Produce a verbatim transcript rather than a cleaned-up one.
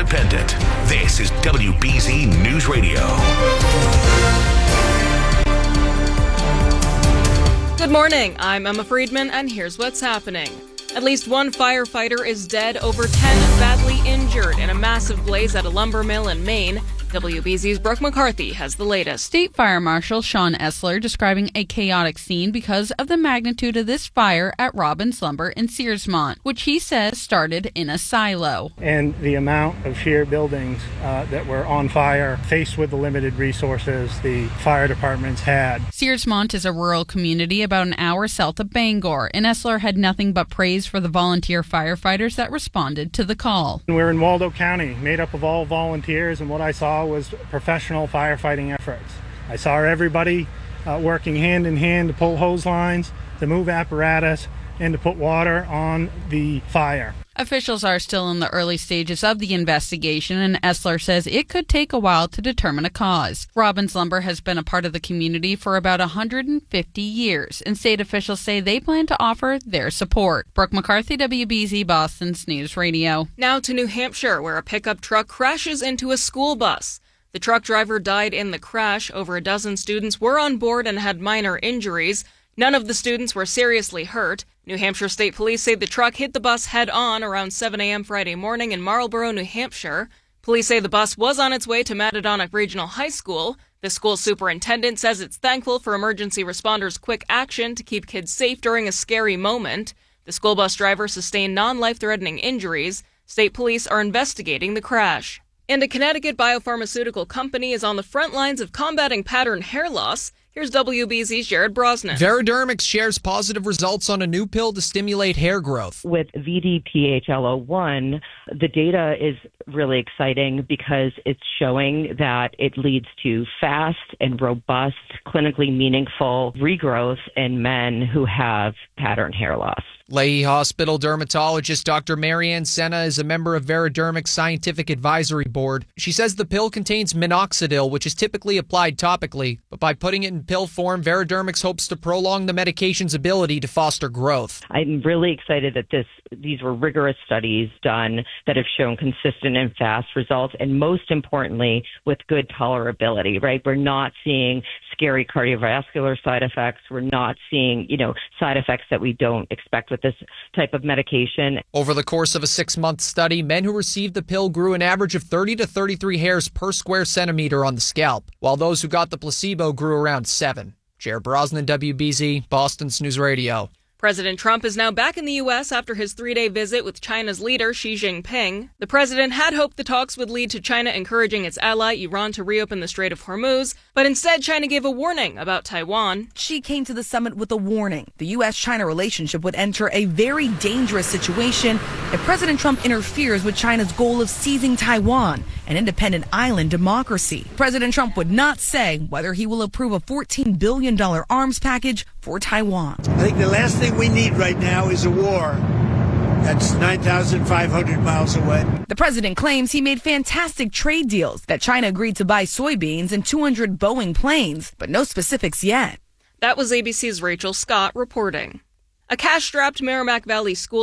independent. This is W B Z News Radio. Good morning, I'm Emma Friedman, and here's what's happening. At least one firefighter is dead, over ten badly injured in a massive blaze at a lumber mill in Maine. W B Z's Brooke McCarthy has the latest. State Fire Marshal Sean Essler describing a chaotic scene because of the magnitude of this fire at Robbins Lumber in Searsmont, which he says started in a silo. And the amount of sheer buildings uh, that were on fire, faced with the limited resources the fire departments had. Searsmont is a rural community about an hour south of Bangor, and Essler had nothing but praise for the volunteer firefighters that responded to the call. We're in Waldo County, made up of all volunteers, and what I saw was professional firefighting efforts. I saw everybody uh, working hand in hand to pull hose lines, to move apparatus, and to put water on the fire. Officials are still in the early stages of the investigation, and Essler says it could take a while to determine a cause. Robbins Lumber has been a part of the community for about one hundred fifty years, and state officials say they plan to offer their support. Brooke McCarthy, W B Z Boston's News Radio. Now to New Hampshire, where a pickup truck crashes into a school bus. The truck driver died in the crash. Over a dozen students were on board and had minor injuries. None of the students were seriously hurt. New Hampshire State Police say the truck hit the bus head-on around seven a.m. Friday morning in Marlborough, New Hampshire. Police say the bus was on its way to Matadonic Regional High School. The school superintendent says it's thankful for emergency responders' quick action to keep kids safe during a scary moment. The school bus driver sustained non-life-threatening injuries. State police are investigating the crash. And a Connecticut biopharmaceutical company is on the front lines of combating pattern hair loss. Here's W B Z's Jared Brosnan. Veridermics shares positive results on a new pill to stimulate hair growth. With V D P H L O one, the data is really exciting because it's showing that it leads to fast and robust, clinically meaningful regrowth in men who have pattern hair loss. Lahey Hospital dermatologist Doctor Marianne Senna is a member of Veridermic's scientific advisory board. She says the pill contains minoxidil, which is typically applied topically, but by putting it in pill form, Veridermic's hopes to prolong the medication's ability to foster growth. I'm really excited that this these were rigorous studies done that have shown consistent and fast results, and most importantly, with good tolerability, right? We're not seeing scary cardiovascular side effects. We're not seeing, you know, side effects that we don't expect with this type of medication. Over the course of a six-month study, men who received the pill grew an average of thirty to thirty-three hairs per square centimeter on the scalp, while those who got the placebo grew around seven. Jared Brosnan, W B Z, Boston's News Radio. President Trump is now back in the U S after his three-day visit with China's leader, Xi Jinping. The president had hoped the talks would lead to China encouraging its ally, Iran, to reopen the Strait of Hormuz, but instead China gave a warning about Taiwan. Xi came to the summit with a warning. The U S China relationship would enter a very dangerous situation if President Trump interferes with China's goal of seizing Taiwan, an independent island democracy. President Trump would not say whether he will approve a fourteen billion dollars arms package for Taiwan. I think the last thing we need right now is a war that's nine thousand five hundred miles away. The president claims he made fantastic trade deals, that China agreed to buy soybeans and two hundred Boeing planes, but no specifics yet. That was A B C's Rachel Scott reporting. A cash-strapped Merrimack Valley school